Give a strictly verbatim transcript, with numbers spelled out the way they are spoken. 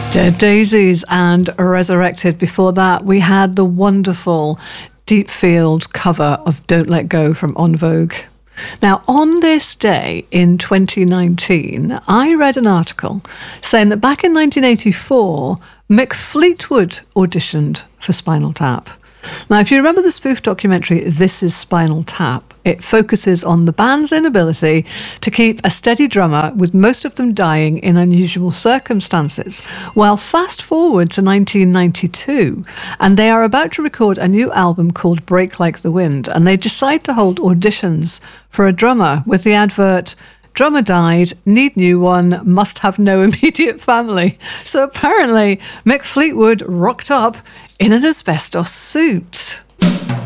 Dead Daisies and Resurrected. Before that, we had the wonderful Deep Field cover of Don't Let Go from En Vogue. Now, on this day in twenty nineteen, I read an article saying that back in nineteen eighty-four, Mick Fleetwood auditioned for Spinal Tap. Now, if you remember the spoof documentary, This Is Spinal Tap, it focuses on the band's inability to keep a steady drummer, with most of them dying in unusual circumstances. Well, fast forward to nineteen ninety-two, and they are about to record a new album called Break Like the Wind, and they decide to hold auditions for a drummer with the advert, "Drummer died, need new one, must have no immediate family." So apparently, Mick Fleetwood rocked up in an asbestos suit.